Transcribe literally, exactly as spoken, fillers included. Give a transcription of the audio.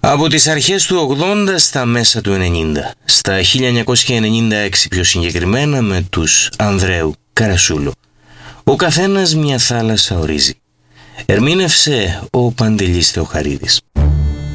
Από τις αρχές του ογδόντα στα μέσα του ενενήντα, στα χίλια εννιακόσια ενενήντα έξι πιο συγκεκριμένα, με τους Ανδρέου Καρασούλου. Ο καθένας μια θάλασσα ορίζει. Ερμήνευσε ο Παντελής Θεοχαρίδης.